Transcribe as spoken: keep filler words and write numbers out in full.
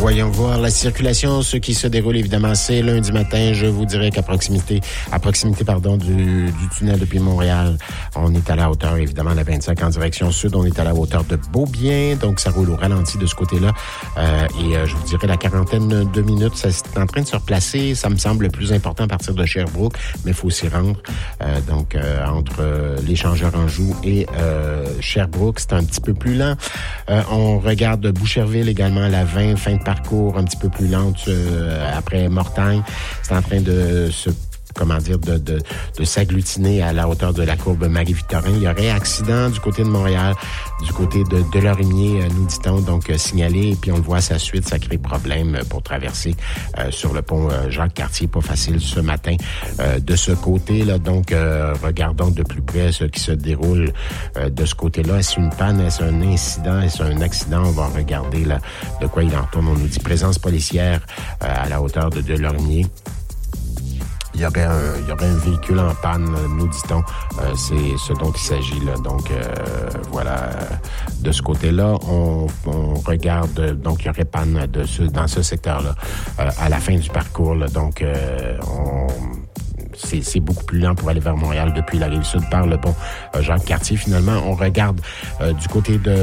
Voyons voir la circulation, ce qui se déroule évidemment, c'est lundi matin. Je vous dirais qu'à proximité, à proximité pardon du, du tunnel depuis Montréal, on est à la hauteur évidemment la vingt-cinq en direction sud. On est à la hauteur de Beaubien, donc ça roule au ralenti de ce côté-là. Euh, et euh, je vous dirais la quarantaine de minutes, ça c'est en train de se replacer. Ça me semble le plus important à partir de Sherbrooke, mais il faut s'y rendre. Euh, donc euh, entre euh, l'échangeur Anjou et euh, Sherbrooke, c'est un petit peu plus lent. Euh, on regarde Boucherville également, la vingt, fin de parcours un petit peu plus lente euh, après Mortagne. C'est en train de se comment dire, de, de, de s'agglutiner à la hauteur de la courbe Marie-Victorin. Il y aurait accident du côté de Montréal, du côté de Delorimier, nous dit-on, donc euh, signalé. Et puis on le voit à sa suite, ça crée problème pour traverser euh, sur le pont euh, Jacques-Cartier. Pas facile ce matin euh, de ce côté-là. Donc, euh, regardons de plus près ce qui se déroule euh, de ce côté-là. Est-ce une panne? Est-ce un incident? Est-ce un accident? On va regarder là, de quoi il en retourne. On nous dit présence policière euh, à la hauteur de Delorimier. Il y aurait un, il y aurait un véhicule en panne, nous dit-on. Euh, c'est ce dont il s'agit là. Donc euh, voilà, de ce côté-là, on, on regarde. Donc il y aurait panne de ce, dans ce secteur-là euh, à la fin du parcours. Là, donc euh, on C'est, c'est beaucoup plus lent pour aller vers Montréal depuis la Rive-Sud par le pont euh, Jacques-Cartier. Finalement, on regarde euh, du côté de